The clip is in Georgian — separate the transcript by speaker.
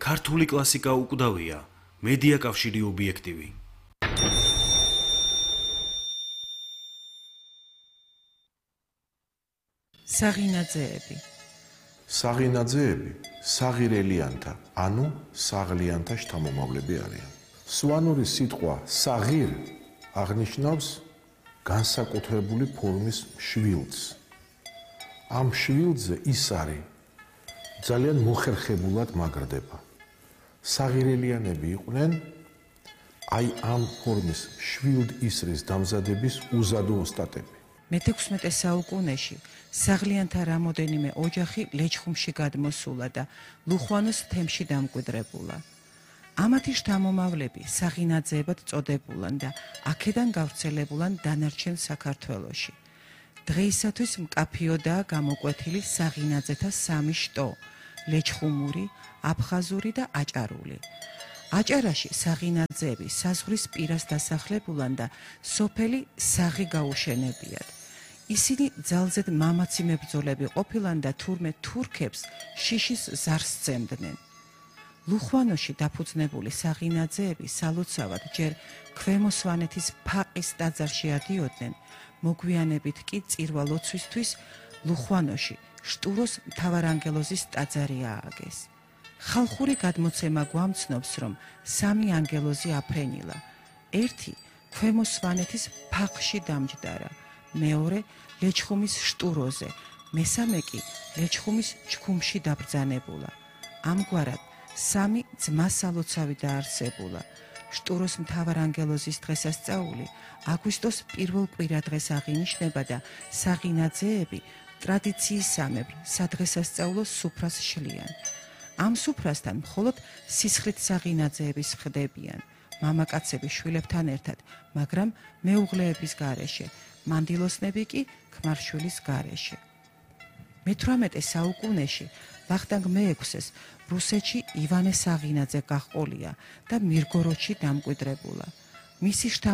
Speaker 1: ქართული კლასიკა უკვდავია, მედია კავშირი ობიექტივი.
Speaker 2: საღინაძეები.
Speaker 3: საღინაძეები საღირელიანთა, ანუ საღლიანთა შთამომავლები არიან. სვანური სიტყვა საღირ აღნიშნავს განსაკუთრებული ფორმის შვილს. ამ შვილზე ის არის ძალიან მოხერხებულად მაგრდება. საღირელიანები იყვნენ აი ამ ფორმის შვილ ისრის დამზადების უზადო ოსტატები.
Speaker 2: მე-16 საუკუნეში საღლიანთა რამოდენიმე ოჯახი ლეჩხუმში გადმოსულა და ლუხვანოს თემში დამკვიდრებულა. ამათი შთამომავლები საღინაძეებად წოდებულან და აქედან გავრცელებულან დანარჩენ საქართველოში. დღეისათვის მკაფიოდაა გამოკვეთილი საღინაძეთა სამი შტო: ლეჩხუმური, აფხაზური და აჭარული. აჭარაში საღინაძეები საზღვრის პირას დასახლებულან და სოფელი საღი გაუშენებიათ. ისინი ძალზედ მამაცი მებრძოლები ყოფილან და თურმე თურქებს შიშის ზარს სცემდნენ. ლუხვანოში დაფუძნებული საღინაძეები სალოცავად ჯერ ქვემო სვანეთის ფაყის ტაძარში ადიოდნენ, მოგვიანებით კი წირვა-ლოცვისთვის ლუხვანოში შტუროს მთავარანგელოზის ტაძარი ააგეს. ხალხური გადმოცემა გვამცნობს, რომ სამი ანგელოზი აფრენილა. ერთი ქვემო სვანეთის ფაყში დამჯდარა, მეორე ლეჩხუმის შტუროზე, მესამე კი ლეჩხუმის ჩქუმში დაბრძანებულა. ამგვარად სამი ძმა-სალოცავი დაარსებულა. შტუროს მთავარანგელოზის დღესასწაული აგვისტოს პირველ კვირადღეს აღინიშნება და საღინაძეები ტრადიციისამებრ სადღესასწაულო სუფრას შლიან. ამ სუფრასთან მხოლოდ სისხლით საღინაძეები სხდებიან, მამაკაცები შვილებთან ერთად, მაგრამ მეუღლეების გარეშე, მანდილოსნები კი ქმარშვილის გარეშე. მე-18 საუკუნეში ვახტანგ მე-6-ს რუსეთში ივანე საღინაძე გაჰყოლია და მირგოროდში დამკვიდრებულა. მისი